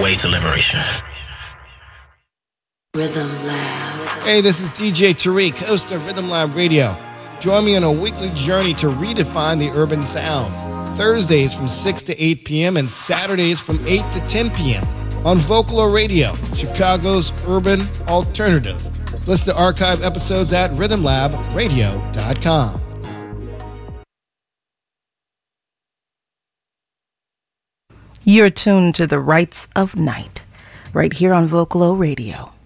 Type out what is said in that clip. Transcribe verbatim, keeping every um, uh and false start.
way to liberation. Rhythm Lab. Hey, this is D J Tariq, host of Rhythm Lab Radio. Join me on a weekly journey to redefine the urban sound. Thursdays from six to eight p.m. and Saturdays from eight to ten p.m. on Vocalo Radio, Chicago's urban alternative. Listen to archive episodes at rhythm lab radio dot com. You're tuned to the Rights of Night, right here on Vocalo Radio.